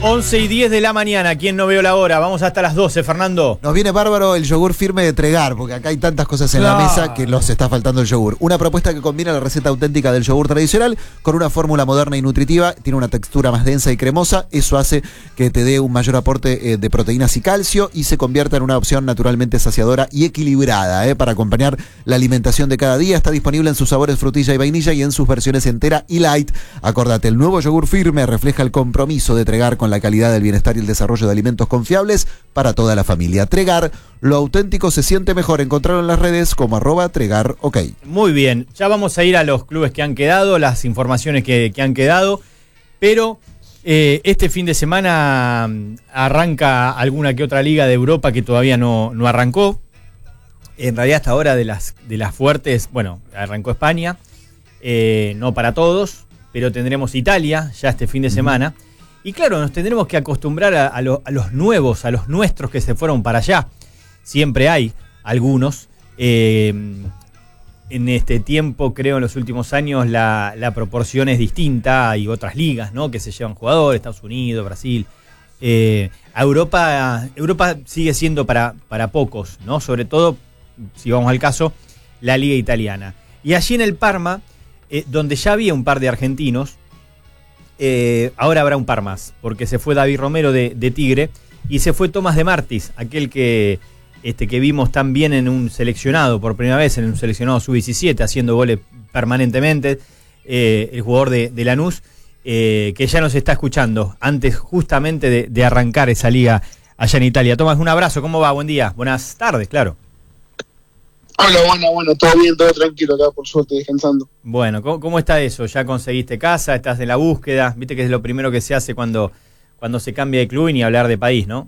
11:10 de la mañana, ¿quién no veo la hora? Vamos hasta las 12, Fernando. Nos viene bárbaro el yogur firme de Tregar, porque acá hay tantas cosas en la mesa que nos está faltando el yogur. Una propuesta que combina la receta auténtica del yogur tradicional con una fórmula moderna y nutritiva, tiene una textura más densa y cremosa, eso hace que te dé un mayor aporte de proteínas y calcio y se convierta en una opción naturalmente saciadora y equilibrada, para acompañar la alimentación de cada día. Está disponible en sus sabores frutilla y vainilla y en sus versiones entera y light. Acordate, el nuevo yogur firme refleja el compromiso de Tregar con la calidad del bienestar y el desarrollo de alimentos confiables para toda la familia. Tregar, lo auténtico se siente mejor. Encontrarlo en las redes como @TregarOK. Muy bien, ya vamos a ir a los clubes que han quedado, las informaciones que han quedado, pero este fin de semana arranca alguna que otra liga de Europa que todavía no arrancó. En realidad hasta ahora de las fuertes, bueno, arrancó España, no para todos, pero tendremos Italia ya este fin de semana. Y claro, nos tendremos que acostumbrar a los nuevos, a los nuestros que se fueron para allá. Siempre hay algunos. En este tiempo, creo, en los últimos años, la proporción es distinta. Hay otras ligas, ¿no?, que se llevan jugadores, Estados Unidos, Brasil. Europa sigue siendo para pocos, ¿no? Sobre todo, si vamos al caso, la liga italiana. Y allí en el Parma, donde ya había un par de argentinos, ahora habrá un par más, porque se fue David Romero de Tigre y se fue Tomás de Martis, aquel que vimos tan bien en un seleccionado, por primera vez en un seleccionado sub-17, haciendo goles permanentemente, el jugador de Lanús, que ya nos está escuchando antes justamente de arrancar esa liga allá en Italia. Tomás, un abrazo, ¿cómo va? Buen día, buenas tardes, claro. Hola, bueno, todo bien, todo tranquilo acá, por suerte, descansando. Bueno, ¿cómo está eso? ¿Ya conseguiste casa? ¿Estás en la búsqueda? Viste que es lo primero que se hace cuando se cambia de club y ni hablar de país, ¿no?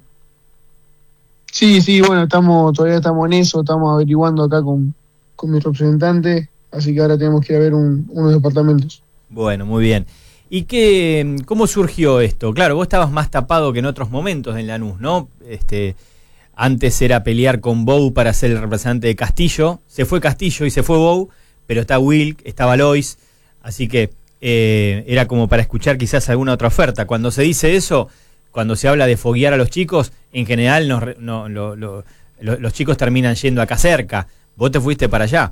Sí, bueno, todavía estamos en eso, estamos averiguando acá con mi representante, así que ahora tenemos que ir a ver unos departamentos. Bueno, muy bien. ¿Y cómo surgió esto? Claro, vos estabas más tapado que en otros momentos en Lanús, ¿no? Antes era pelear con Bou para ser el representante de Castillo. Se fue Castillo y se fue Bou, pero está Wilk, está Valois, así que era como para escuchar quizás alguna otra oferta. Cuando se dice eso, cuando se habla de foguear a los chicos, en general los chicos terminan yendo acá cerca. Vos te fuiste para allá.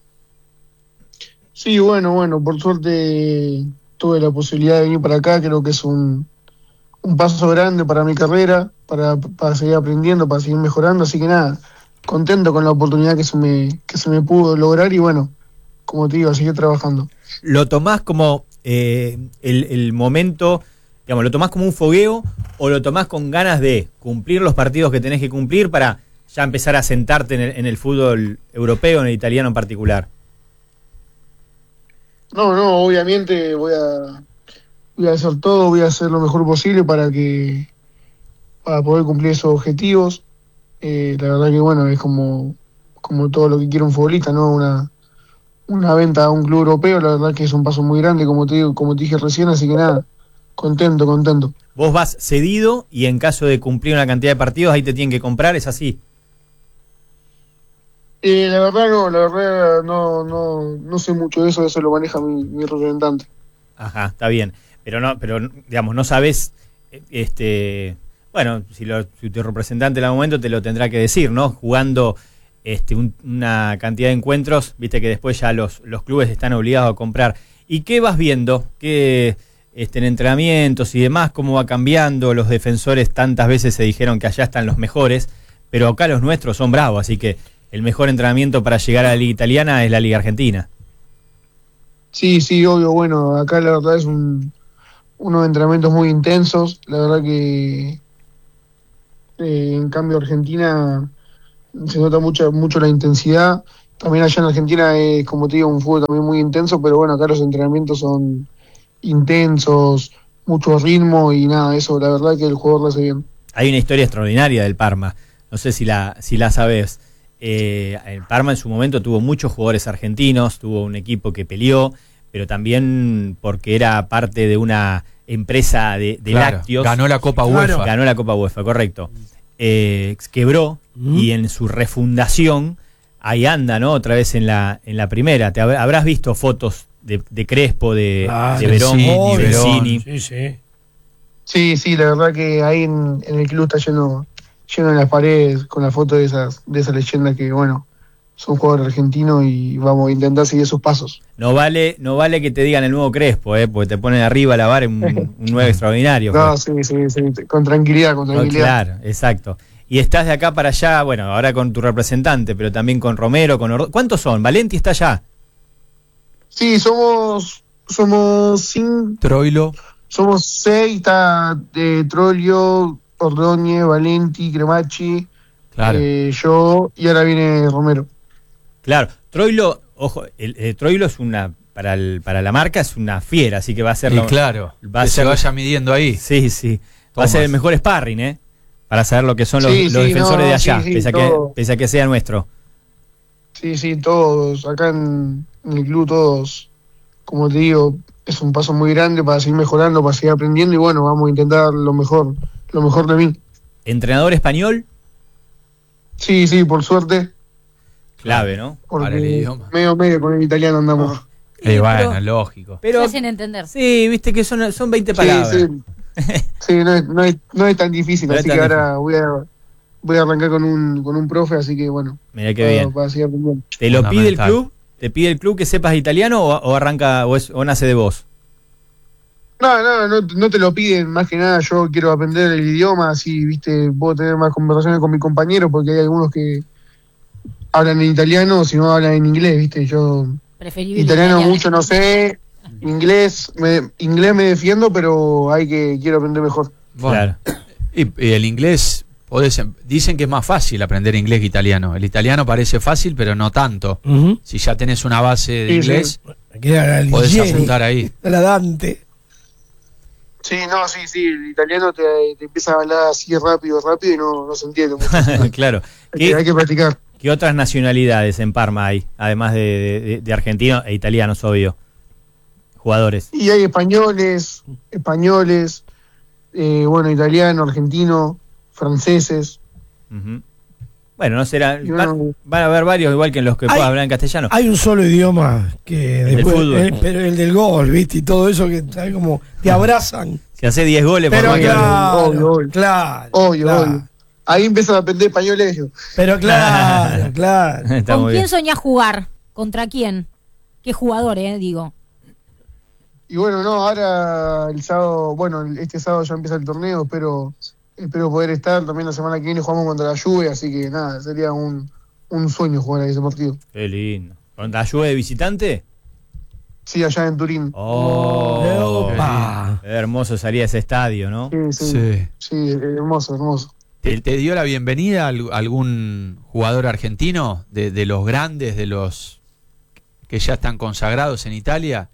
Sí, bueno, por suerte tuve la posibilidad de venir para acá. Creo que es un paso grande para mi carrera, para seguir aprendiendo, para seguir mejorando, así que nada, contento con la oportunidad que se me pudo lograr y bueno, como te digo, seguir trabajando. ¿Lo tomás como el momento, digamos, lo tomás como un fogueo o lo tomás con ganas de cumplir los partidos que tenés que cumplir para ya empezar a sentarte en el fútbol europeo, en el italiano en particular? No, obviamente voy a hacer todo, voy a hacer lo mejor posible para poder cumplir esos objetivos. La verdad que bueno, es como todo lo que quiere un futbolista, ¿no? Una venta a un club europeo, la verdad que es un paso muy grande, como te dije recién, así que nada, contento. Vos vas cedido y en caso de cumplir una cantidad de partidos ahí te tienen que comprar, ¿es así? La verdad no sé mucho de eso lo maneja mi representante. Ajá, está bien. Pero digamos, no sabes, bueno, si tu representante en algún momento te lo tendrá que decir, ¿no? Jugando una cantidad de encuentros, viste que después ya los clubes están obligados a comprar. ¿Y qué vas viendo? ¿Qué en entrenamientos y demás, cómo va cambiando? Los defensores tantas veces se dijeron que allá están los mejores, pero acá los nuestros son bravos, así que el mejor entrenamiento para llegar a la Liga Italiana es la Liga Argentina. Sí, obvio, bueno, acá la verdad es unos entrenamientos muy intensos, la verdad que en cambio Argentina se nota mucho la intensidad, también allá en Argentina es, como te digo, un fútbol también muy intenso, pero bueno, acá los entrenamientos son intensos, mucho ritmo y nada, eso la verdad que el jugador lo hace bien. Hay una historia extraordinaria del Parma, no sé si la sabés. El Parma en su momento tuvo muchos jugadores argentinos, tuvo un equipo que peleó, pero también porque era parte de una empresa de lácteos. Ganó la Copa UEFA. Ganó la Copa UEFA, correcto. Quebró y en su refundación ahí anda, ¿no? Otra vez en la primera. Habrás visto fotos de Crespo, de Verón, de Bezzini. Sí. Sí, sí, la verdad que ahí en el club está lleno de las paredes con la foto de esas leyendas que, bueno, son jugadores argentinos y vamos a intentar seguir sus pasos. No vale que te digan el nuevo Crespo, porque te ponen arriba a la vara un 9 extraordinario. No, sí, con tranquilidad, con No, tranquilidad. claro, exacto. Y estás de acá para allá, bueno, ahora con tu representante, pero también con Romero, con ¿Cuántos son? Valenti está allá. Sí, somos Troilo. somos 6, está Trollio, Ordóñez, Valenti, Cremacci, Claro. yo, y ahora viene Romero. Claro, Troilo, ojo, Troilo es para la marca es una fiera, así que va a ser Y claro, va a que ser, se vaya midiendo ahí. Sí, sí. Va a Tomás. ser el mejor sparring, para saber lo que son los Sí, sí, defensores no, de allá, sí, pese todo. a que sea nuestro. Sí, todos, acá en el club todos, como te digo, es un paso muy grande para seguir mejorando, para seguir aprendiendo y bueno, vamos a intentar lo mejor de mí. ¿Entrenador español? Sí, por suerte, Clave, ¿no? Para el porque idioma. medio con el italiano andamos. Bueno, lógico. Pero, Se hacen entender. sí, viste que son 20 palabras. Sí, no es tan difícil, No es así tan que ahora voy a arrancar con un profe, así que bueno, Mira qué bien. para seguir aprendiendo. ¿Te lo pide el Fundamental. club? ¿Te pide el club que sepas italiano o arranca o nace de vos? No te lo piden, más que nada yo quiero aprender el idioma, así, viste, puedo tener más conversaciones con mis compañeros, porque hay algunos que hablan en italiano, si no hablan en inglés, viste, yo Preferible italiano mucho no sé, inglés me defiendo, pero quiero aprender mejor. Bueno, Claro. y el inglés, dicen que es más fácil aprender inglés que italiano. El italiano parece fácil, pero no tanto. Ujú. Si ya tenés una base de Sí, inglés, Queda la podés Ligieri, apuntar ahí. la Dante. Sí, el italiano te empieza a hablar así rápido y no se entiende mucho. Claro. Hay que practicar. ¿Qué otras nacionalidades en Parma hay? Además de argentinos e italianos, obvio. Jugadores. Y hay españoles, bueno, italiano, argentino, franceses. Ujú. Bueno, no será. Y bueno, Van a haber varios, igual que en los que puedas hablar en castellano. Hay un solo idioma que El del después, fútbol. pero el del gol, ¿viste? Y todo eso que ¿sabes? Como te abrazan. Si hace 10 goles, por Pero más que claro. Obvio. claro. obvio. Ahí empiezan a aprender español ellos. Pero claro. Está ¿Con muy quién bien. soñás jugar? ¿Contra quién? ¿Qué jugador, digo? Y bueno, ahora el sábado, este sábado ya empieza el torneo, espero poder estar, también la semana que viene jugamos contra la Juve, así que nada, sería un sueño jugar a ese partido. Qué lindo. ¿Contra la Juve de visitante? Sí, allá en Turín. Oh, Opa. qué hermoso salía ese estadio, ¿no? Sí, hermoso. ¿Te dio la bienvenida algún jugador argentino de los grandes, de los que ya están consagrados en Italia?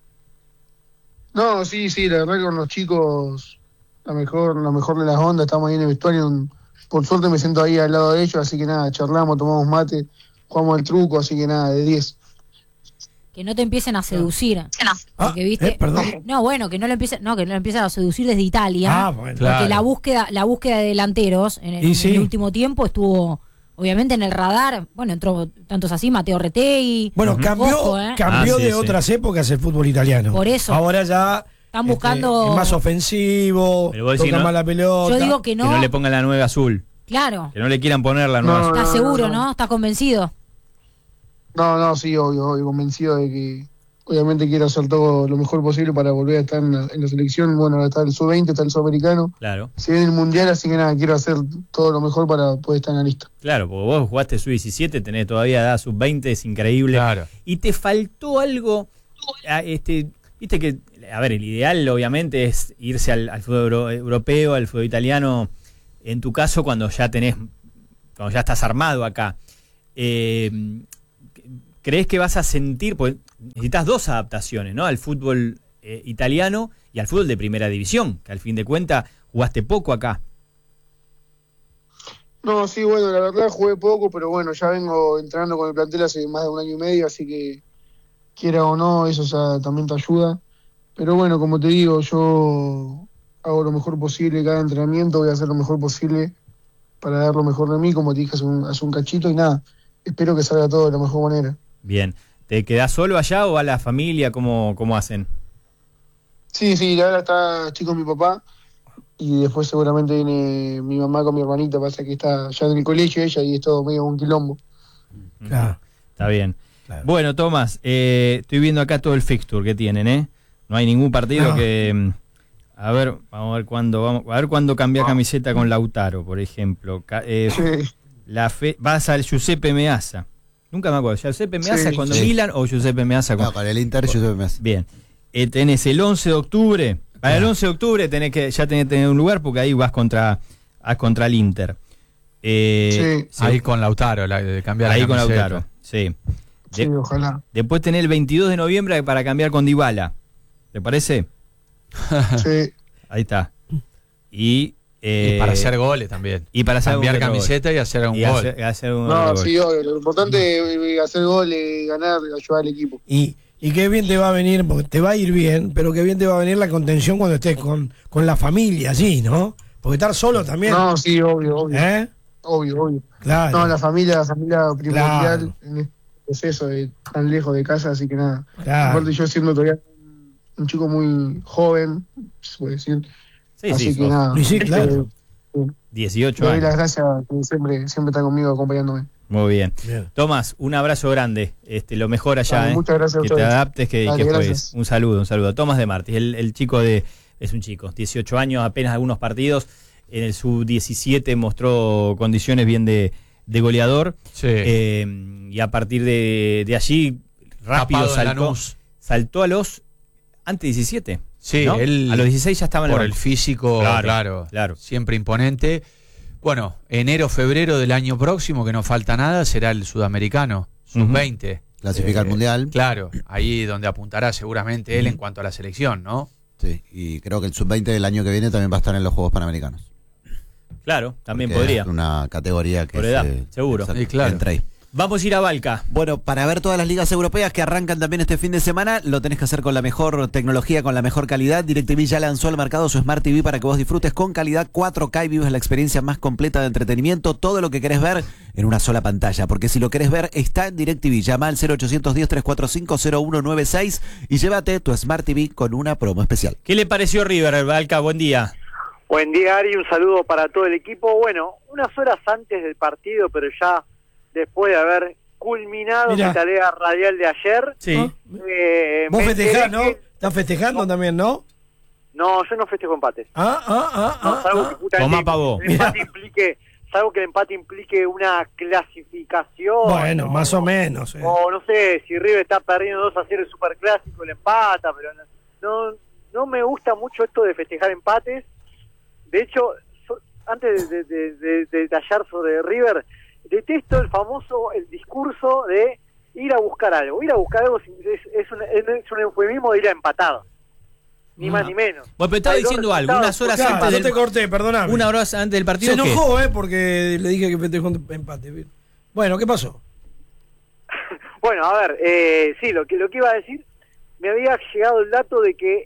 No, sí, la verdad que con los chicos, la mejor de las ondas, estamos ahí en el vestuario, por suerte me siento ahí al lado de ellos, así que nada, charlamos, tomamos mate, jugamos al truco, así que nada, de 10. Que no te empiecen a seducir. Porque viste. Perdón. No, bueno, que no lo empiecen a seducir desde Italia. Bueno. Claro. Porque la búsqueda de delanteros en el último tiempo estuvo obviamente en el radar. Bueno, entró tantos así, Mateo Retegui. Bueno, cambió Ah, sí, de sí. otras épocas el fútbol italiano. Por eso. Ahora ya Están buscando- es más ofensivo, Pero vos decís, toca ¿no? más la pelota. Yo digo que Que no le pongan la 9 azul. Claro. Que no le quieran poner la 9 No, azul. ¿Estás seguro, no? ¿Estás convencido? No, sí, obvio, convencido de que obviamente quiero hacer todo lo mejor posible para volver a estar en la selección. Bueno, ahora está el sub-20, está el sudamericano. Claro, Se viene el mundial, así que nada, quiero hacer todo lo mejor para poder estar en la lista. claro, porque vos jugaste sub-17, tenés todavía edad sub-20, es increíble. Claro. Y te faltó algo, viste que, a ver, el ideal obviamente es irse al fútbol europeo, al fútbol italiano, en tu caso cuando ya estás armado acá. ¿Crees que vas a sentir, pues necesitas dos adaptaciones, ¿no? Al fútbol italiano y al fútbol de primera división, que al fin de cuentas jugaste poco acá. No, sí, bueno, la verdad jugué poco, pero bueno, ya vengo entrenando con el plantel hace más de 1 año y medio, así que quiera o no, eso también te ayuda. Pero bueno, como te digo, yo hago lo mejor posible cada entrenamiento, voy a hacer lo mejor posible para dar lo mejor de mí, como te dije hace un cachito, y nada, espero que salga todo de la mejor manera. Bien. ¿Te quedás solo allá o a la familia? ¿Cómo hacen? Sí, ahora está chico mi papá, y después seguramente viene mi mamá con mi hermanita, pasa que está ya en el colegio ella y es todo medio un quilombo. Claro. Está bien. Claro. Bueno, Tomás, estoy viendo acá todo el fixture que tienen, ¿eh? No hay ningún partido No. que... A ver, vamos a ver cuándo cambia camiseta con Lautaro, por ejemplo. Sí. Vas al Giuseppe Meazza. Nunca me acuerdo. ¿Giuseppe Meazza Sí. cuando Sí. Milan o Giuseppe Meazza con... No, con el Inter yo me hace. Bien. Tenés el 11 de octubre. Para el 11 de octubre tenés que tener un lugar porque ahí vas contra el Inter. Sí. Ahí con Lautaro, de cambiar Ahí la con camiseta. Lautaro. Sí. Sí, ojalá. Después tenés el 22 de noviembre para cambiar con Dybala. ¿Te parece? Sí. Ahí está. Y para hacer goles también. y para hacer cambiar un otro camiseta y hacer un gol. Y gol. hacer un No, otro gol. sí, obvio. Lo importante es hacer goles, ganar, ayudar al equipo. Y qué bien te va a venir, porque te va a ir bien, pero qué bien te va a venir la contención cuando estés con la familia, así, ¿no? Porque estar solo también. No, sí, obvio. ¿Eh? Obvio. Claro. No, la familia primordial Claro. en este proceso de tan lejos de casa, así que nada. Claro. Aparte yo siendo todavía un chico muy joven, se puede decir. Sí, así sí, que nada. Y sí, claro. 18 Le doy las años. gracias que siempre está conmigo acompañándome. Muy bien. Bien. Tomás, un abrazo grande. Lo mejor allá, Dale, muchas gracias a que te ustedes. adaptes, que Dale, juegues. gracias. Un saludo. Tomás de Martis, el chico es un chico, 18 años, apenas algunos partidos. En el sub-17 mostró condiciones bien de goleador. Sí. Y a partir de allí, rápido Tapado en Lanús. saltó a los antes 17. Sí, ¿no? él A los 16 ya estaba en por el el banco. físico, claro, siempre imponente. Bueno, enero, febrero del año próximo, que no falta nada, será el sudamericano, sub-20. Clasifica al Mundial. Claro, ahí donde apuntará seguramente él en cuanto a la selección, ¿no? Sí, y creo que el sub-20 del año que viene también va a estar en los Juegos Panamericanos. Claro, también Porque podría. es una categoría que Por edad, seguro. exacto, Sí, claro. entra ahí. Vamos a ir a Valca. Bueno, para ver todas las ligas europeas que arrancan también este fin de semana, lo tenés que hacer con la mejor tecnología, con la mejor calidad. DirecTV ya lanzó al mercado su Smart TV para que vos disfrutes con calidad 4K y vivas la experiencia más completa de entretenimiento. Todo lo que querés ver en una sola pantalla, porque si lo querés ver está en DirecTV. Llama al 0810-345-0196 y llévate tu Smart TV con una promo especial. ¿Qué le pareció River, Valca? Buen día. Buen día, Ari, un saludo para todo el equipo. Bueno, unas horas antes del partido, pero ya después de haber culminado Mirá. mi tarea radial de ayer. Sí. ¿No? me Vos festejás, enteré ¿no? que- ¿Estás festejando también, no? No, yo no festejo empates. Salvo que justamente Tomá pa' vos. el empate implique, salvo que el empate implique una clasificación. Bueno, más o menos. O no sé, si River está perdiendo 2-0 el Superclásico, le empata, pero no me gusta mucho esto de festejar empates. De hecho, antes de detallar sobre River, detesto el discurso de ir a buscar algo. Ir a buscar algo es un eufemismo de ir a empatar. Ni más ni menos. Bueno, pero estaba Hay dos diciendo algo, resultados, unas horas Claro, antes no del te corté, perdóname. una hora antes del partido. Se ¿qué? enojó, porque le dije que festejó un empate. Bueno, ¿qué pasó? Bueno, a ver, sí, lo que iba a decir, me había llegado el dato de que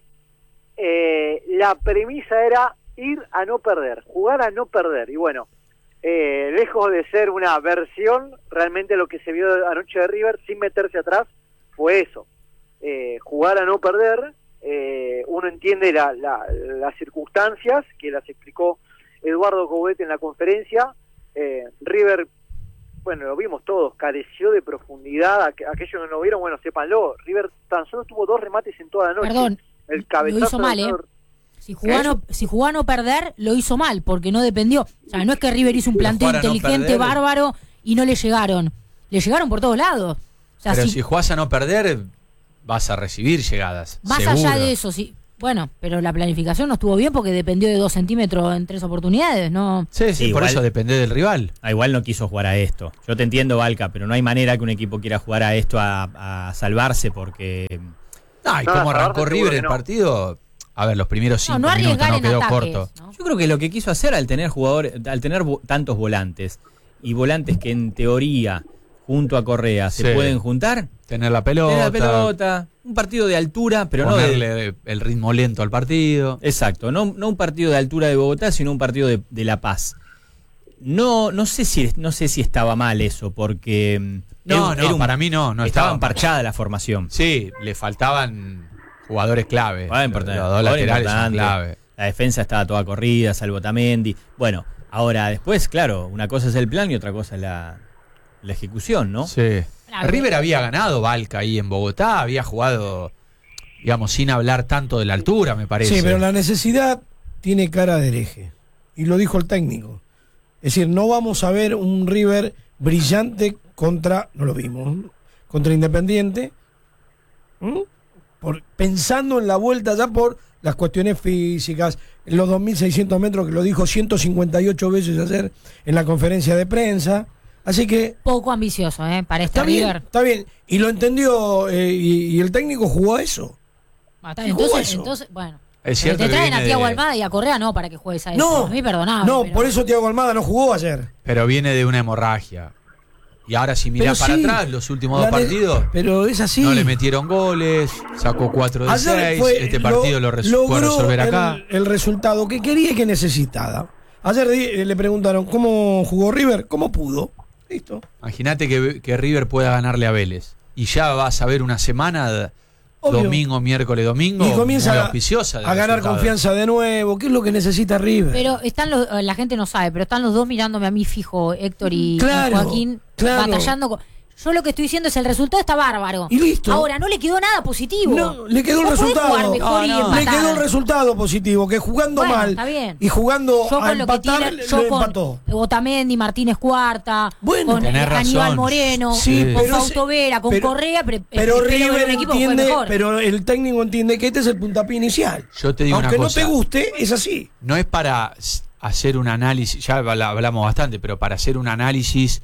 la premisa era ir a no perder, jugar a no perder. Y bueno, lejos de ser una versión, realmente lo que se vio anoche de River, sin meterse atrás, fue eso. Jugar a no perder, uno entiende las circunstancias, que las explicó Eduardo Coudet en la conferencia. River, bueno, lo vimos todos, careció de profundidad. Aquellos que no lo vieron, bueno, sépanlo. River tan solo tuvo 2 remates en toda la noche. Perdón, El lo cabezazo hizo mal, de Si jugó a no perder, lo hizo mal, porque no dependió. O sea, no es que River hizo un planteo jugar a no inteligente, perder. bárbaro, y no le llegaron. Le llegaron por todos lados. O sea, Pero si si jugás a no perder, vas a recibir llegadas. más seguro. allá de eso, sí. Bueno, pero la planificación no estuvo bien porque dependió de 2 centímetros en 3 oportunidades, ¿no? Sí, Sí, por igual- eso depende del rival. Igual no quiso jugar a esto. Yo te entiendo, Valca, pero no hay manera que un equipo quiera jugar a esto a salvarse porque... No, y No, como a arrancó Barça River seguro que el no. partido, a ver, los primeros 5 No minutos arriesgar no en quedó ataques, corto. ¿no? Yo creo que lo que quiso hacer al tener tantos volantes y volantes que en teoría junto a Correa se Sí. pueden juntar, Tener la pelota, tener la pelota, un partido de altura, pero no de... ponerle el ritmo lento al partido. Exacto, no un partido de altura de Bogotá, sino un partido de La Paz. No sé si estaba mal eso, porque Para mí no estaba estaba emparchada la formación. Sí, le faltaban jugadores clave. Ah, importante. Los dos Jugadores laterales son importantes. clave. La defensa estaba toda corrida, salvo Otamendi. Bueno, ahora después, claro, una cosa es el plan y otra cosa es la ejecución, ¿no? Sí. River había ganado Valca ahí en Bogotá, había jugado, digamos, sin hablar tanto de la altura, me parece. Sí, pero la necesidad tiene cara de hereje. Y lo dijo el técnico. Es decir, no vamos a ver un River brillante contra, no lo vimos, contra Independiente, pensando en la vuelta ya por las cuestiones físicas, los 2.600 metros que lo dijo 158 veces ayer en la conferencia de prensa. Así que... Poco ambicioso, para este River. Está bien, y lo entendió, y el técnico jugó a eso. Entonces, bueno. Es cierto te traen a Thiago de... Almada y a Correa no para que juegues a eso. No, a mí perdonable. No, pero... por eso Thiago Almada no jugó ayer. Pero viene de una hemorragia. Y ahora si mirás para atrás, los últimos dos partidos, pero es así. No le metieron goles, sacó 4 de 6, este partido lo puede resolver acá. El resultado que quería y que necesitaba. Ayer le preguntaron cómo jugó River, cómo pudo. Listo. Imagínate que River pueda ganarle a Vélez. Y ya vas a ver una semana, obvio, domingo, miércoles, domingo, y comienza muy auspiciosa a ganar confianza de nuevo. ¿Qué es lo que necesita River? Pero están la gente no sabe, pero están los dos mirándome a mí fijo, Héctor y Joaquín, batallando. Yo lo que estoy diciendo es el resultado está bárbaro. Y listo. Ahora, no le quedó nada positivo. No, le quedó el resultado. Le quedó el resultado positivo, que jugando mal está bien. y jugando yo a empatar, lo empató. Con Otamendi, Martínez Cuarta, bueno, con Aníbal Moreno, sí, con Fausto Vera, con Correa, pero River entiende, pero el técnico entiende que este es el puntapié inicial. Yo te digo aunque una cosa, no te guste, es así. No es para hacer un análisis, ya hablamos bastante, pero para hacer un análisis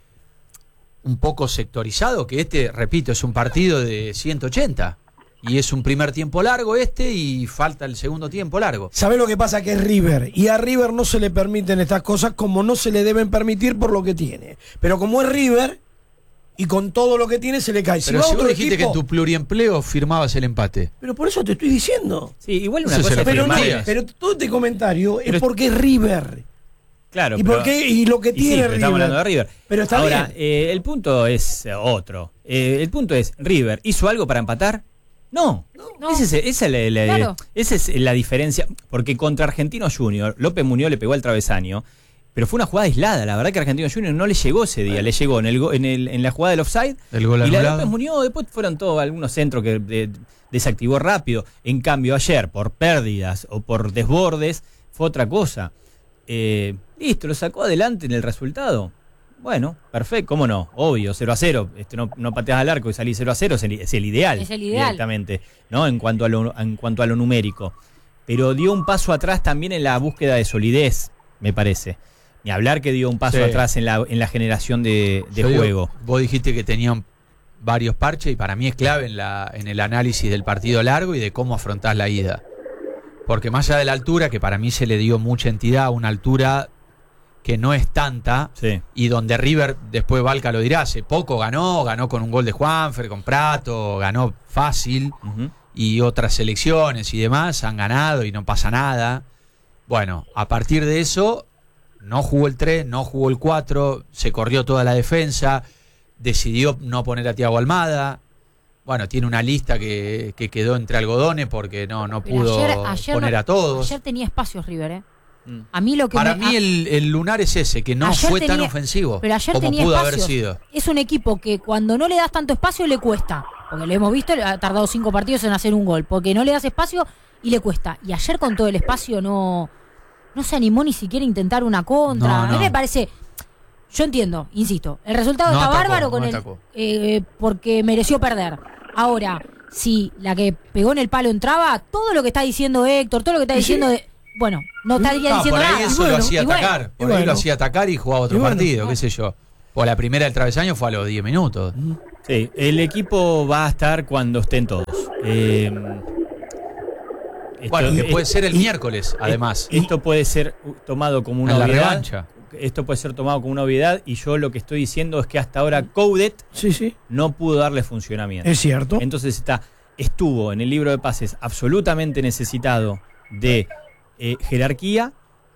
un poco sectorizado, que repito, es un partido de 180 y es un primer tiempo largo y falta el segundo tiempo largo. ¿Sabés lo que pasa? Que es River, y a River no se le permiten estas cosas como no se le deben permitir por lo que tiene. Pero como es River y con todo lo que tiene se le cae. Pero si vos dijiste que en tu pluriempleo firmabas el empate. Pero por eso te estoy diciendo. Sí, igual una cosa pero todo este comentario es porque es River. Claro, ¿Y por qué? Y lo que tiene River. Estamos hablando de River. Pero está ahora, bien. El punto es otro. El punto es, ¿River hizo algo para empatar? No. Esa es la diferencia. Porque contra Argentino Junior, López Muñoz le pegó al travesaño, pero fue una jugada aislada. La verdad que Argentino Junior no le llegó ese día. Le llegó en la jugada del offside. El gol y la de anulado. López Muñoz, después fueron todos algunos centros que desactivó rápido. En cambio, ayer, por pérdidas o por desbordes, fue otra cosa. Listo, lo sacó adelante en el resultado. Bueno, perfecto, ¿cómo no? Obvio, 0-0. No pateas al arco y salís 0-0, es el ideal. Es el ideal. Directamente, ¿no? En cuanto a lo numérico. Pero dio un paso atrás también en la búsqueda de solidez, me parece. Ni hablar que dio un paso atrás en la generación de juego. Vos dijiste que tenían varios parches y para mí es clave en el análisis del partido largo y de cómo afrontás la ida. Porque más allá de la altura, que para mí se le dio mucha entidad, una altura que no es tanta, y donde River, después Valca lo dirá, hace poco ganó con un gol de Juanfer, con Prato, ganó fácil, y otras selecciones y demás han ganado y no pasa nada. Bueno, a partir de eso, no jugó el 3, no jugó el 4, se corrió toda la defensa, decidió no poner a Thiago Almada. Bueno, tiene una lista que quedó entre algodones porque no pudo poner a todos. Ayer tenía espacios River, A mí lo que para mí el lunar es ese, que no fue tan ofensivo pero ayer como tenía pudo espacios. haber sido. Es un equipo que cuando no le das tanto espacio le cuesta. Porque lo hemos visto, ha tardado 5 partidos en hacer un gol. Porque no le das espacio y le cuesta. Y ayer con todo el espacio no se animó ni siquiera a intentar una contra. A mí me parece... Yo entiendo, insisto, el resultado está bárbaro con porque mereció perder. Ahora, si la que pegó en el palo entraba, todo lo que está diciendo Héctor, todo lo que está diciendo bueno, no estaría diciendo por ahí nada. eso lo hacía atacar, por ahí lo hacía atacar y jugaba otro partido, qué sé yo. O la primera del travesaño fue a los 10 minutos. Sí, el equipo va a estar cuando estén todos. Bueno, que puede ser el miércoles, además. Esto puede ser tomado como una obviedad. La revancha. Esto puede ser tomado como una obviedad y yo lo que estoy diciendo es que hasta ahora Coudet no pudo darle funcionamiento. Es cierto. Entonces estuvo en el libro de pases absolutamente necesitado de jerarquía,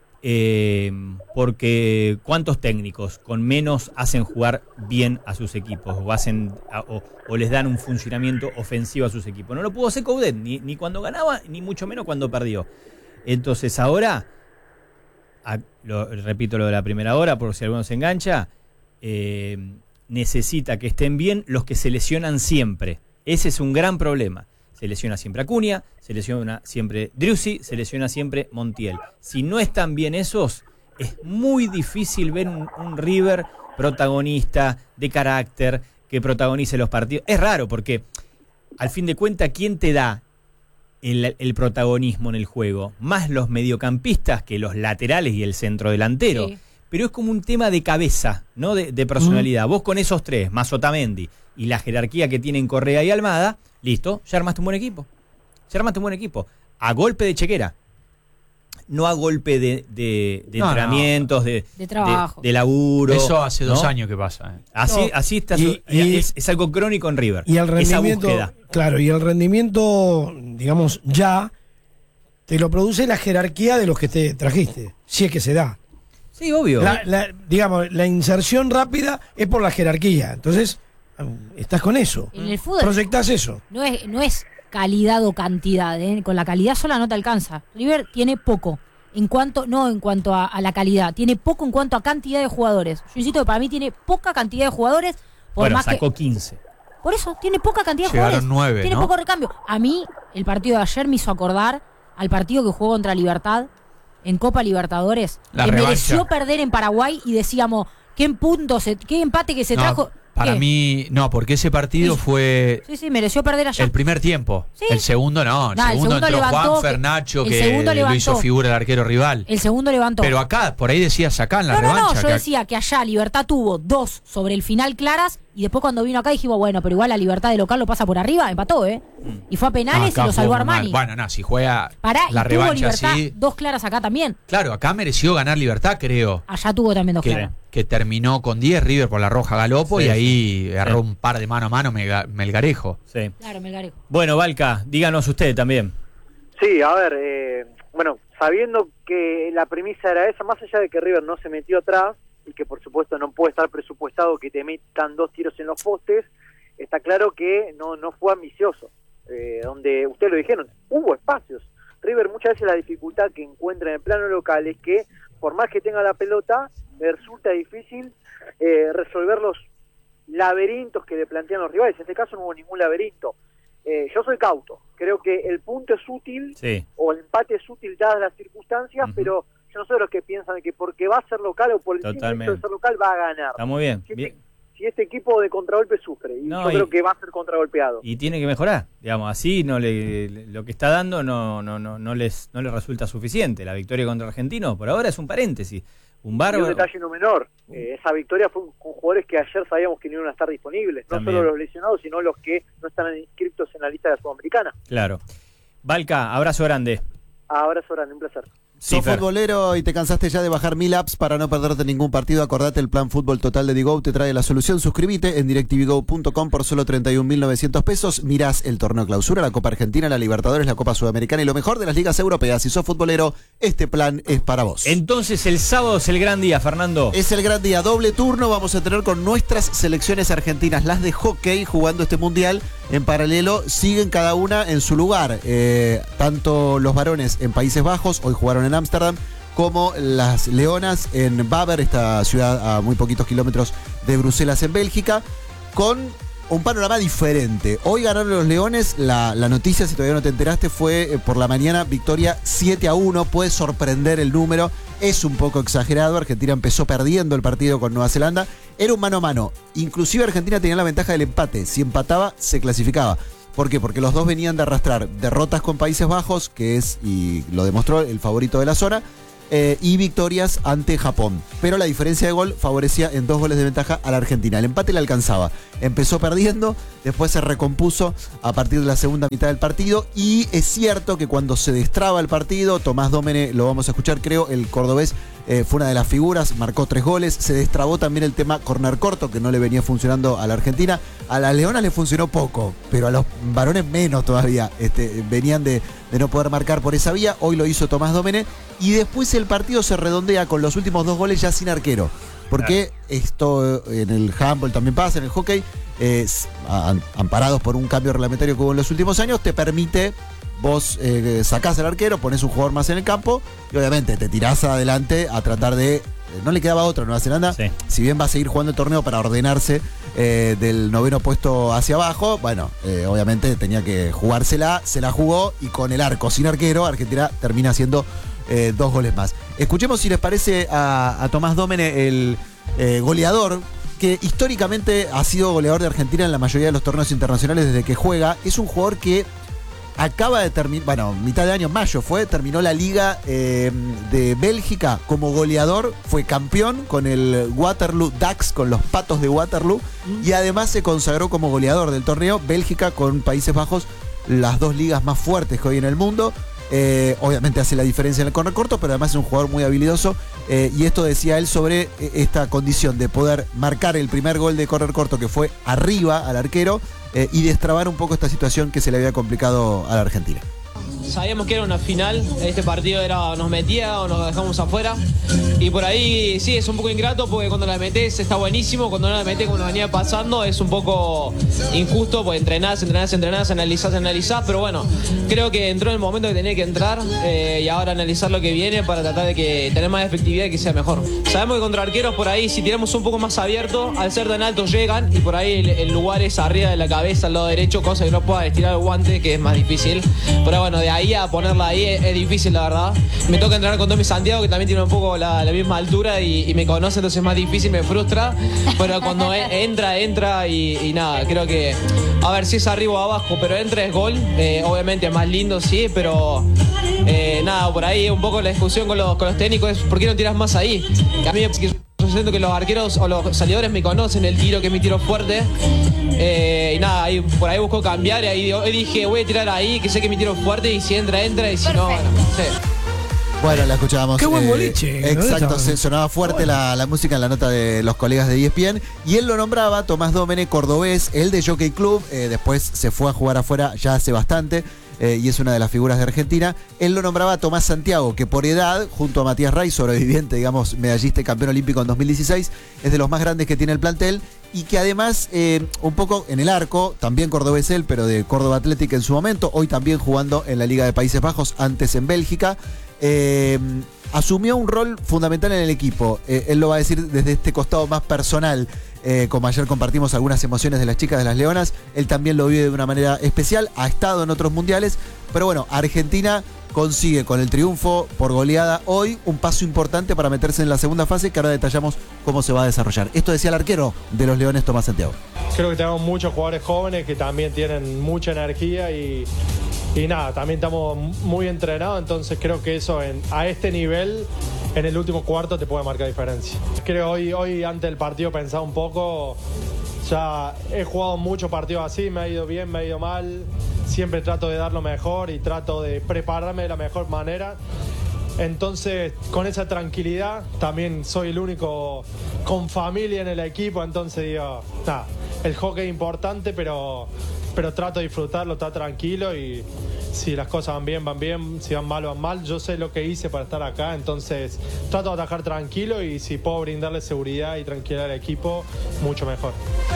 porque ¿cuántos técnicos con menos hacen jugar bien a sus equipos o les dan un funcionamiento ofensivo a sus equipos? No lo pudo hacer Coudet, ni cuando ganaba, ni mucho menos cuando perdió. Entonces ahora, repito lo de la primera hora, por si alguno se engancha, necesita que estén bien los que se lesionan siempre. Ese es un gran problema. Se lesiona siempre Acuña, se lesiona siempre Driussi, se lesiona siempre Montiel. Si no están bien esos, es muy difícil ver un River protagonista, de carácter, que protagonice los partidos. Es raro porque, al fin de cuentas, ¿quién te da el protagonismo en el juego? Más los mediocampistas que los laterales y el centro delantero. Sí. Pero es como un tema de cabeza, ¿no? De personalidad. Vos con esos tres, más Otamendi, y la jerarquía que tienen Correa y Almada, listo, ya armaste un buen equipo. A golpe de chequera. No a golpe de entrenamientos, de trabajo. de laburo. Eso hace 2 ¿no? años que pasa. Así está. Es algo crónico en River. Y el rendimiento, esa búsqueda. claro, y el rendimiento, digamos, ya te lo produce la jerarquía de los que te trajiste, si es que se da. Sí, obvio. Digamos, la inserción rápida es por la jerarquía. Entonces, estás con eso. En el fútbol Proyectás eso. no es calidad o cantidad, ¿eh? Con la calidad sola no te alcanza. River tiene poco, en cuanto a la calidad, tiene poco en cuanto a cantidad de jugadores. Yo insisto que para mí tiene poca cantidad de jugadores. Sacó 15. Por eso, tiene poca cantidad de Llegaron jugadores. 9, tiene ¿no? poco recambio. A mí, el partido de ayer me hizo acordar al partido que jugó contra Libertad en Copa Libertadores, La que revancha. mereció perder en Paraguay y decíamos, qué empate que se No, trajo. Para ¿Qué? mí, no, porque ese partido Sí. fue Sí, mereció perder allá. el primer tiempo. Sí. El segundo no. El No, el segundo segundo entró levantó, Juan Fernacho, el que segundo lo hizo levantó. figura el arquero rival. El segundo levantó. Pero acá, por ahí decías acá en la No, revancha. yo que- decía que allá Libertad tuvo 2 sobre el final claras y después cuando vino acá dijimos, bueno, pero igual la Libertad de local lo pasa por arriba, empató, Y fue a penales acá y lo salvó fue muy mal. Armani. Bueno, no, si juega Pará, la y tuvo revancha Libertad así. 2 claras acá también. Claro, acá mereció ganar Libertad, creo. Allá tuvo también 2 claras. Que terminó con 10 River por la roja Galopo Sí, y ahí agarró sí. un par de mano a mano Melgarejo. Sí. Claro, Melgarejo. Bueno, Valca, díganos usted también. Sí, a ver, bueno, sabiendo que la premisa era esa, más allá de que River no se metió atrás y que por supuesto no puede estar presupuestado que te metan 2 tiros en los postes, está claro que no fue ambicioso. Donde ustedes lo dijeron, hubo espacios. River muchas veces la dificultad que encuentra en el plano local es que por más que tenga la pelota, le resulta difícil resolver los laberintos que le plantean los rivales. En este caso no hubo ningún laberinto. Yo soy cauto, creo que el punto es útil, Sí. o el empate es útil dadas las circunstancias, Ujú. pero yo no soy de los que piensan que porque va a ser local o por el simple Totalmente. hecho de ser local va a ganar. Está muy bien. Si este equipo de contragolpe sufre, y No, yo y- creo que va a ser contragolpeado. Y tiene que mejorar, digamos, así lo que está dando no les resulta suficiente. La victoria contra Argentinos por ahora es un paréntesis, un Y un bárbaro. detalle no menor, esa victoria fue con jugadores que ayer sabíamos que no iban a estar disponibles, no También. solo los lesionados, sino los que no están inscritos en la lista de la Sudamericana. Claro. Valca, abrazo grande. Abrazo grande, un placer. Sí, Sos Fer. futbolero y te cansaste ya de bajar 1000 apps para no perderte ningún partido. Acordate, el plan fútbol total de Digo te trae la solución. Suscríbete en directvigo.com por solo 31.900 pesos. Mirás el torneo clausura, la Copa Argentina, la Libertadores, la Copa Sudamericana y lo mejor de las ligas europeas. Si sos futbolero, este plan es para vos. Entonces el sábado es el gran día, Fernando. Es el gran día, doble turno vamos a tener con nuestras selecciones argentinas, las de hockey jugando este mundial. En paralelo siguen cada una en su lugar, tanto los varones en Países Bajos, hoy jugaron en Ámsterdam, como las leonas en Baber, esta ciudad a muy poquitos kilómetros de Bruselas en Bélgica, con un panorama diferente. Hoy ganaron los leones, la noticia, si todavía no te enteraste, fue por la mañana victoria 7-1, puede sorprender el número, es un poco exagerado. Argentina empezó perdiendo el partido con Nueva Zelanda, era un mano a mano, inclusive Argentina tenía la ventaja del empate, si empataba se clasificaba. ¿Por qué? Porque los dos venían de arrastrar derrotas con Países Bajos, que es, y lo demostró, el favorito de la zona, y victorias ante Japón. Pero la diferencia de gol favorecía en 2 goles de ventaja a la Argentina. El empate le alcanzaba. Empezó perdiendo, después se recompuso a partir de la segunda mitad del partido. Y es cierto que cuando se destraba el partido, Tomás Dómene, lo vamos a escuchar, creo, el cordobés, fue una de las figuras, marcó 3 goles. Se destrabó también el tema corner corto, que no le venía funcionando a la Argentina. A las leonas le funcionó poco, pero a los varones menos todavía. Venían de no poder marcar por esa vía. Hoy lo hizo Tomás Dómene. Y después el partido se redondea con los últimos 2 goles ya sin arquero. Porque esto en el handball también pasa, en el hockey, amparados por un cambio reglamentario que hubo en los últimos años, te permite vos sacás al arquero, ponés un jugador más en el campo y obviamente te tirás adelante a tratar de... no le quedaba otra a Nueva Zelanda, Sí. si bien va a seguir jugando el torneo para ordenarse del 9º puesto hacia abajo, bueno, obviamente tenía que jugársela, se la jugó y con el arco sin arquero, Argentina termina haciendo 2 goles más. Escuchemos si les parece a Tomás Dómene, el goleador, que históricamente ha sido goleador de Argentina en la mayoría de los torneos internacionales desde que juega. Es un jugador que acaba de terminar, bueno, mitad de año, mayo terminó la Liga de Bélgica como goleador, fue campeón con el Waterloo Ducks, con los Patos de Waterloo, y además se consagró como goleador del torneo. Bélgica con Países Bajos, las 2 ligas más fuertes que hoy en el mundo. Obviamente hace la diferencia en el córner corto, pero además es un jugador muy habilidoso, y esto decía él sobre esta condición de poder marcar el primer gol de córner corto, que fue arriba al arquero, y destrabar un poco esta situación que se le había complicado a la Argentina. Sabíamos que era una final, este partido era nos metía o nos dejamos afuera, y por ahí sí es un poco ingrato porque cuando la metés está buenísimo, cuando no la metés como nos venía pasando es un poco injusto porque entrenás, analizás, pero bueno, creo que entró en el momento que tenía que entrar, y ahora analizar lo que viene para tratar de que tener más efectividad y que sea mejor. Sabemos que contra arqueros por ahí si tiramos un poco más abierto, al ser tan alto llegan y por ahí el lugar es arriba de la cabeza al lado derecho, cosa que no pueda estirar el guante, que es más difícil, pero bueno, de ahí a ponerla ahí es difícil, la verdad. Me toca entrenar con Tommy Santiago, que también tiene un poco la misma altura y me conoce, entonces es más difícil, me frustra, pero cuando entra y nada, creo que a ver si es arriba o abajo, pero entra es gol, obviamente es más lindo, sí, pero nada, por ahí un poco la discusión con los técnicos es ¿por qué no tiras más ahí? A mí yo siento que los arqueros o los salidores me conocen el tiro, que es mi tiro fuerte, y nada, por ahí busco cambiar, y ahí dije voy a tirar ahí, que sé que es mi tiro fuerte, y si entra, y si no, bueno, sí. Bueno, la escuchábamos. Qué buen boliche. Exacto, ¿no? se sonaba fuerte la música en la nota de los colegas de ESPN. Y él lo nombraba, Tomás Dómene, cordobés, él de Jockey Club, después se fue a jugar afuera ya hace bastante, y es una de las figuras de Argentina. Él lo nombraba a Tomás Santiago, que por edad, junto a Matías Rey, sobreviviente, digamos, medallista y campeón olímpico en 2016, es de los más grandes que tiene el plantel. Y que además, un poco en el arco, también cordobés él, pero de Córdoba Athletic en su momento, hoy también jugando en la Liga de Países Bajos, antes en Bélgica, asumió un rol fundamental en el equipo. Él lo va a decir desde este costado más personal, como ayer compartimos algunas emociones de las chicas de las Leonas, él también lo vive de una manera especial, ha estado en otros mundiales, pero bueno, Argentina consigue con el triunfo por goleada hoy un paso importante para meterse en la segunda fase, que ahora detallamos cómo se va a desarrollar. Esto decía el arquero de los Leones, Tomás Santiago. Creo que tenemos muchos jugadores jóvenes que también tienen mucha energía y nada, también estamos muy entrenados, entonces creo que eso a este nivel en el último cuarto te puede marcar diferencia. Creo hoy antes del partido pensaba un poco, ya he jugado muchos partidos así, me ha ido bien, me ha ido mal, siempre trato de dar lo mejor y trato de prepararme de la mejor manera. Entonces, con esa tranquilidad, también soy el único con familia en el equipo, entonces digo, nada, el hockey es importante, pero trato de disfrutarlo, estar tranquilo, y si las cosas van bien, si van mal. Yo sé lo que hice para estar acá, entonces trato de atajar tranquilo, y si puedo brindarle seguridad y tranquilidad al equipo, mucho mejor.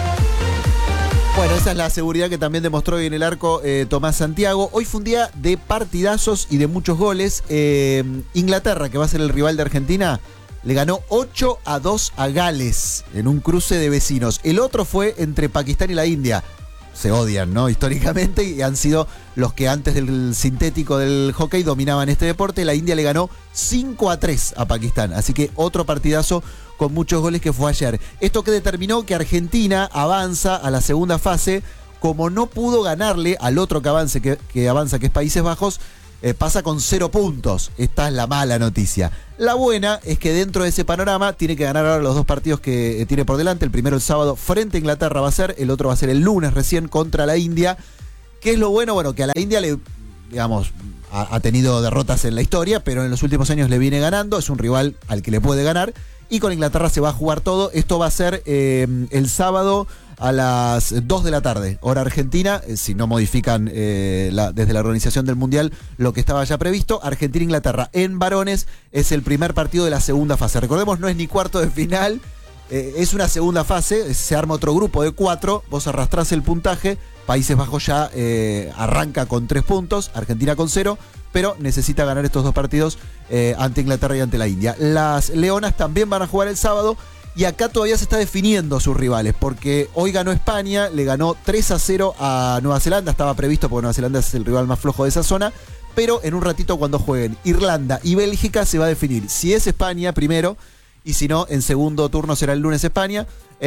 Bueno, esa es la seguridad que también demostró hoy en el arco Tomás Santiago. Hoy fue un día de partidazos y de muchos goles. Inglaterra, que va a ser el rival de Argentina, le ganó 8-2 a Gales en un cruce de vecinos. El otro fue entre Pakistán y la India. Se odian, ¿no? Históricamente, y han sido los que antes del sintético del hockey dominaban este deporte. La India le ganó 5-3 a Pakistán. Así que otro partidazo con muchos goles que fue ayer. Esto que determinó que Argentina avanza a la segunda fase. Como no pudo ganarle al otro que avanza, que es Países Bajos, pasa con 0 puntos. Esta es la mala noticia. La buena es que dentro de ese panorama tiene que ganar ahora los 2 partidos que tiene por delante. El primero el sábado frente a Inglaterra va a ser, el otro va a ser el lunes recién contra la India. ¿Qué es lo bueno? Bueno, que a la India le, digamos, ha tenido derrotas en la historia, pero en los últimos años le viene ganando. Es un rival al que le puede ganar. Y con Inglaterra se va a jugar todo. Esto va a ser el sábado a las 2 de la tarde, hora argentina, si no modifican desde la organización del Mundial lo que estaba ya previsto. Argentina-Inglaterra en varones es el primer partido de la segunda fase. Recordemos, no es ni cuarto de final es una segunda fase, se arma otro grupo de 4, vos arrastrás el puntaje, Países Bajos ya arranca con 3 puntos, Argentina con 0, pero necesita ganar estos 2 partidos ante Inglaterra y ante la India. Las Leonas también van a jugar el sábado. Y acá todavía se está definiendo sus rivales, porque hoy ganó España, le ganó 3-0 a Nueva Zelanda, estaba previsto porque Nueva Zelanda es el rival más flojo de esa zona, pero en un ratito cuando jueguen Irlanda y Bélgica se va a definir si es España primero, y si no, en segundo turno será el lunes España,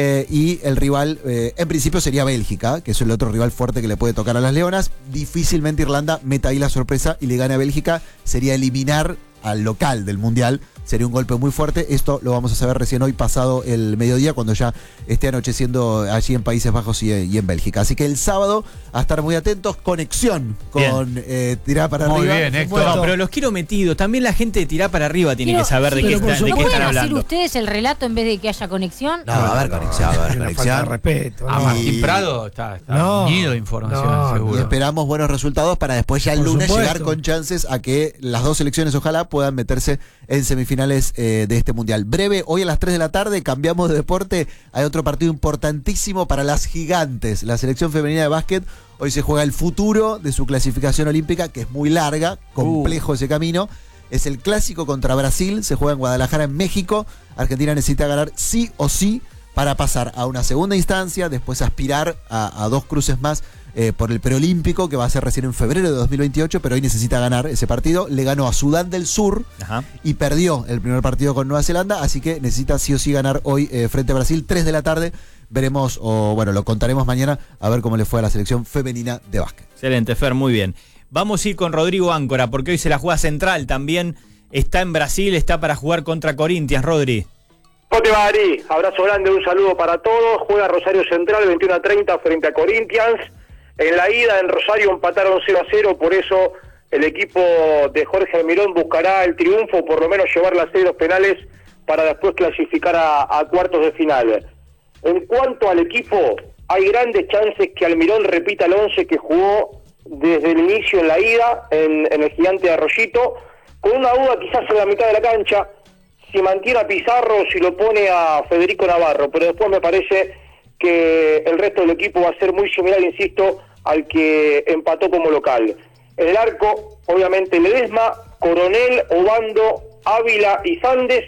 y el rival en principio sería Bélgica, que es el otro rival fuerte que le puede tocar a las Leonas. Difícilmente Irlanda meta ahí la sorpresa y le gane a Bélgica, sería eliminar al local del Mundial. Sería un golpe muy fuerte. Esto lo vamos a saber recién hoy, pasado el mediodía, cuando ya esté anocheciendo allí en Países Bajos y en Bélgica. Así que el sábado, a estar muy atentos. Conexión con Tirá para muy Arriba. Muy bien, Héctor. No, pero los quiero metidos. También la gente de Tirá para Arriba tiene que saber de qué están ¿No pueden hablando. hacer ustedes el relato en vez de que haya conexión? No, va a haber conexión. Va a haber Una falta de conexión. respeto. A ¿no? Martín Prado está unido de información, no, Y seguro. esperamos buenos resultados para después ya el Por lunes supuesto. llegar con chances a que las 2 selecciones ojalá puedan meterse en semifinales de este mundial. Breve, hoy a las 3 de la tarde cambiamos de deporte. Hay otro partido importantísimo para las gigantes. La selección femenina de básquet hoy se juega el futuro de su clasificación olímpica, que es muy larga, complejo ese camino. Es el clásico contra Brasil, se juega en Guadalajara, en México. Argentina necesita ganar sí o sí para pasar a una segunda instancia, después aspirar a 2 cruces más por el preolímpico, que va a ser recién en febrero de 2028, pero hoy necesita ganar ese partido. Le ganó a Sudán del Sur y perdió el primer partido con Nueva Zelanda, así que necesita sí o sí ganar hoy frente a Brasil, 3 de la tarde. Veremos, o bueno, lo contaremos mañana, a ver cómo le fue a la selección femenina de básquet. Excelente, Fer, muy bien. Vamos a ir con Rodrigo Áncora, porque hoy se la juega Central también. Está en Brasil, está para jugar contra Corinthians, Rodri. ¿Cómo te va, Ari? Abrazo grande, un saludo para todos. Juega Rosario Central 21-30 frente a Corinthians. En la ida en Rosario empataron 0-0, por eso el equipo de Jorge Almirón buscará el triunfo, por lo menos llevar la serie de los penales para después clasificar a cuartos de final. En cuanto al equipo, hay grandes chances que Almirón repita el 11 que jugó desde el inicio en la ida en el Gigante de Arroyito, con una duda quizás en la mitad de la cancha, si mantiene a Pizarro o si lo pone a Federico Navarro, pero después me parece que el resto del equipo va a ser muy similar, insisto, al que empató como local. En el arco, obviamente Ledesma, Coronel, Obando, Ávila y Sandes,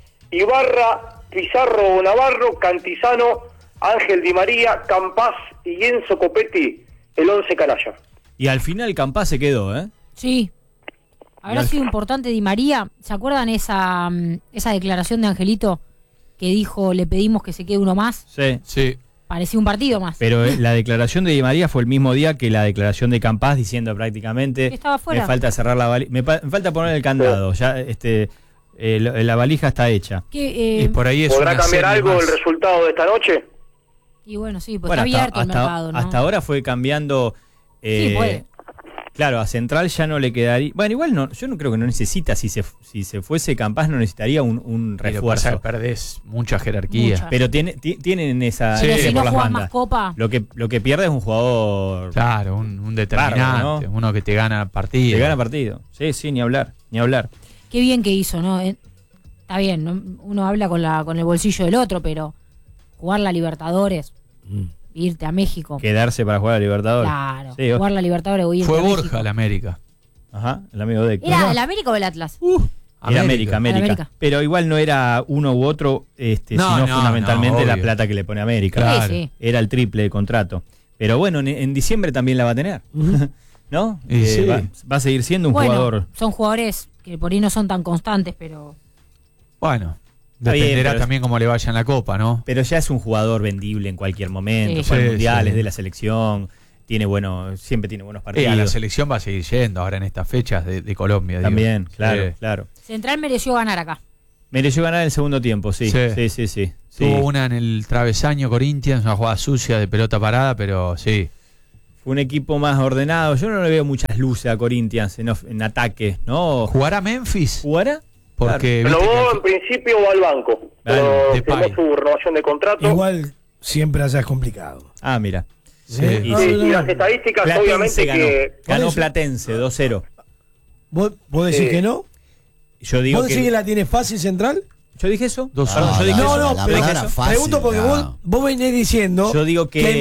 Ibarra, Pizarro o Navarro, Cantizano, Ángel Di María, Campás y Enzo Copetti, el 11 canalla. Y al final Campás se quedó, ¿eh? Sí. Habrá sido importante Di María. ¿Se acuerdan esa declaración de Angelito que dijo, le pedimos que se quede uno más? Sí. Sí. Parecía un partido más. Pero la declaración de Di María fue el mismo día que la declaración de Campás, diciendo prácticamente Que estaba fuera. me falta cerrar la valija, me falta poner el candado, ya la valija está hecha. Y por ahí es ¿Podrá una cambiar serie algo más. el resultado de esta noche? Y bueno, sí, pues Bueno, está abierto el mercado, ¿no? hasta ahora fue cambiando. Sí, puede. Claro, a Central ya no le quedaría. Bueno, igual no, yo no creo que no necesita. Si se fuese Campás, no necesitaría un Y lo que pasa es refuerzo. que perdés mucha jerarquía. Mucha. Pero tienen esa. Pero ese si por no las jugás bandas. más copa. Lo que pierde es un jugador. Claro, un determinante, Bárbaro, ¿no? uno que te gana partido. Que gana partido. Sí, ni hablar. Qué bien que hizo, ¿no? Está bien, ¿no? Uno habla con el bolsillo del otro, pero jugar la Libertadores, irte a México. Quedarse para jugar a Libertadores. Claro, Sí, jugar la Libertadores o irte Fue a Borja México. al América. Ajá, el amigo de Héctor. ¿Era el América o el Atlas? Era América. América. Pero igual no era uno u otro, sino fundamentalmente la obvio. plata que le pone América. Claro. Sí. Era el triple de contrato. Pero bueno, en diciembre también la va a tener. ¿No? Y sí. Va a seguir siendo un Bueno, jugador. son jugadores que por ahí no son tan constantes, pero Bueno, Está bien, dependerá pero- también cómo le vaya en la Copa, ¿no? Pero ya es un jugador vendible en cualquier momento. Sí. Juega en Sí, mundiales sí. de la selección. Siempre tiene buenos partidos. A la selección va a seguir yendo ahora en estas fechas de Colombia. digo. También, claro, Sí. claro. Central mereció ganar acá. Mereció ganar el segundo tiempo, sí. Sí. Sí. Tuvo una en el travesaño Corinthians, una jugada sucia de pelota parada, pero sí. Fue un equipo más ordenado. Yo no le veo muchas luces a Corinthians en ataque, ¿no? ¿Jugará Memphis? ¿Jugará? Porque Pero viste que vos en principio va al banco, pero Depay. firmó su renovación de contrato. Igual siempre allá es complicado. Ah, mira. Sí. Y No, Sí, no, y no. las estadísticas Platense obviamente ganó. que... Ganó Por eso- Platense 2-0. ¿Vos decís Sí. que no? Yo digo ¿Vos decís que que la tiene fácil Central? ¿Yo dije eso? 2-1. Perdón, yo dije No, eso. no, la pero palabra fácil, pregunto porque no. vos venís diciendo Yo digo que hay